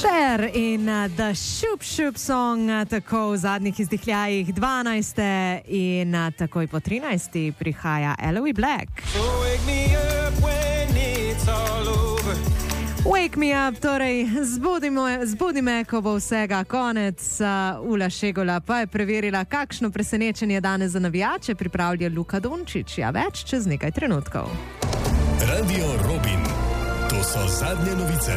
Cher in The Shoop Shoop Song, tako v zadnjih izdihljajih 12. in takoj po 13. prihaja Aloe Black. Wake me up, torej zbudi me, ko bo vsega konec. Ula Šegula pa je preverila, kakšno presenečenje danes za navijače pripravlja Luka Dončić. Ja, več čez nekaj trenutkov. Radio Robin, to so zadnje novice.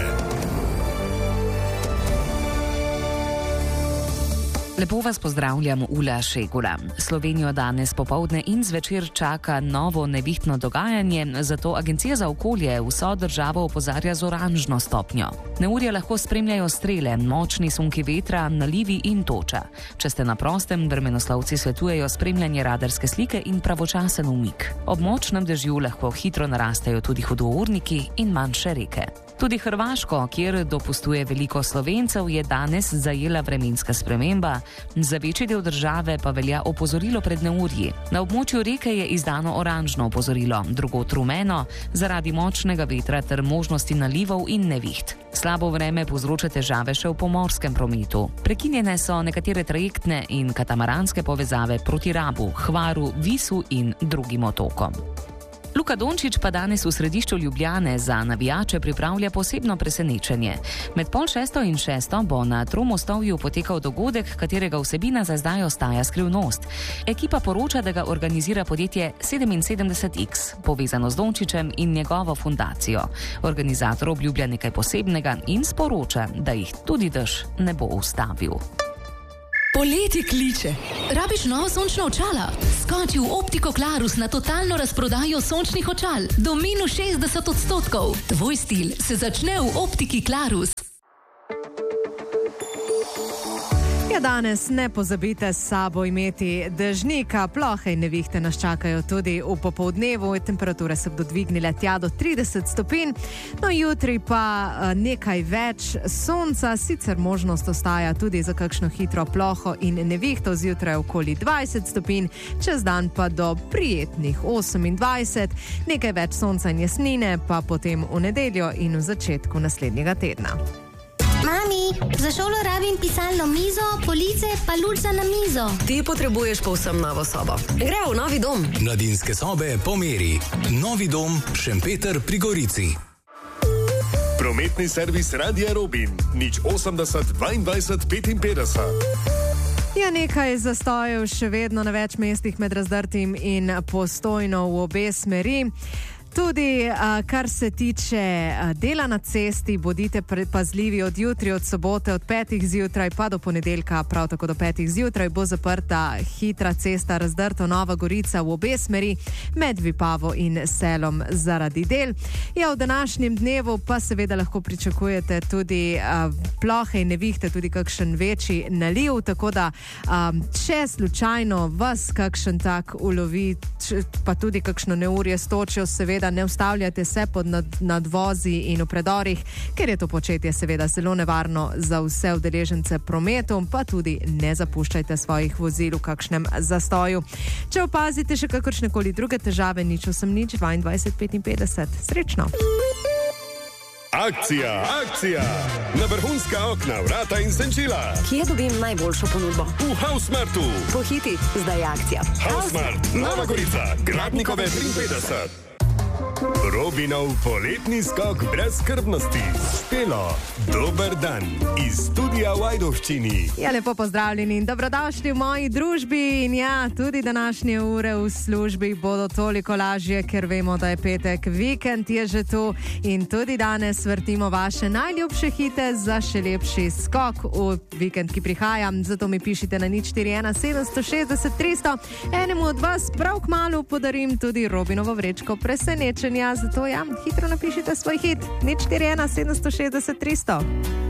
Lepo vas pozdravljam, Ula Šegula. Slovenijo danes popoldne in zvečer čaka novo nevihtno dogajanje, zato Agencija za okolje vso državo opozarja z oranžno stopnjo. Neurja lahko spremljajo strele, močni sunki vetra, nalivi in toča. Če ste na prostem, vremenoslovci svetujejo spremljanje radarske slike in pravočasen umik. Ob močnem dežju lahko hitro narastejo tudi hudourniki in manjše reke. Tudi Hrvaško, kjer dopustuje veliko Slovencev, je danes zajela vremenska sprememba. Za večji del države pa velja opozorilo pred neurji. Na območju reke je izdano oranžno opozorilo, drugot rumeno, zaradi močnega vetra ter možnosti nalivov in neviht. Slabo vreme povzroča težave še v pomorskem prometu. Prekinjene so nekatere trajektne in katamaranske povezave proti Rabu, Hvaru, Visu in drugim otokom. Luka Dončić pa danes v središču Ljubljane za navijače pripravlja posebno presenečenje. Med 5:30 in 6:00 bo na Tromostovju potekal dogodek, katerega vsebina za zdaj ostaja skrivnost. Ekipa poroča, da ga organizira podjetje 77X, povezano z Dončićem in njegovo fundacijo. Organizator obljublja nekaj posebnega in sporoča, da jih tudi dež ne bo ustavil. Poletje kliče. Rabiš novo sončno očala? Skoči v Optiko Clarus na totalno razprodajo sončnih očal do minus 60%. Tvoj stil se začne v Optiki Clarus. Ja, danes ne pozabite s sabo imeti dežnika, plohe in nevihte nas čakajo tudi v popoldnevu, temperature se bodo dvignile tja do 30 stopinj, no jutri pa nekaj več sonca, sicer možnost ostaja tudi za kakšno hitro ploho in nevihto, zjutraj okoli 20 stopinj, čez dan pa do prijetnih 28, nekaj več sonca in jasnine pa potem v nedeljo in v začetku naslednjega tedna. Mami, za šolo rabim pisalno mizo, police pa luč na mizo. Ti potrebuješ povsem novo sobo. Grejo v novi dom. Mladinske sobe po meri. Novi dom Šempeter pri Gorici. Prometni servis Radia Robin. 080 22 55. Ja, nekaj zastojev še vedno na več mestih med Razdrtim in Postojno v obe smeri. Tudi, kar se tiče dela na cesti, bodite pazljivi od jutri, od sobote, od 5. zjutraj pa do ponedeljka, prav tako do 5. zjutraj bo zaprta hitra cesta Razdrto Nova Gorica v obe smeri med Vipavo in Selom zaradi del. Ja, v današnjem dnevu pa seveda lahko pričakujete tudi plohe in nevihte, tudi kakšen večji naliv, tako da če slučajno vas kakšen tak ulovi, pa tudi kakšno neurje s točjo, seveda ne ustavljate se pod nadvozi in v predorih, ker je to početje seveda zelo nevarno za vse udeležence prometu, pa tudi ne zapuščajte svojih vozil v kakšnem zastoju. Če opazite še kakršnekoli druge težave, 080 22 55. Srečno! Akcija! Na vrhunska okna, vrata in senčila. Kje dobim najboljšo ponudbo? V Housemartu. Pohiti, zdaj je akcija. Housemart, Nova Gorica, Gradnikove 53. Robinov poletni skok brez skrbnosti. Špelo, dober dan iz studia v Ajdovščini. Ja, lepo pozdravljeni in dobrodošli v moji družbi. In ja, tudi današnje ure v službi bodo toliko lažje, ker vemo, da je petek, vikend je že tu in tudi danes vrtimo vaše najljubše hite za še lepši skok v vikend, ki prihaja. Zato mi pišite na 041 760 300. Enemu od vas prav kmalu podarim tudi Robinovo vrečko presenečenja. Zato ja, hitro napišite svoj hit 041 760 300.